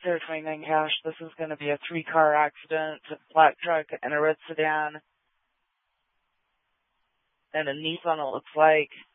029 cash. This is going to be a 3-car accident, a black truck and a red sedan and a Nissan, it looks like.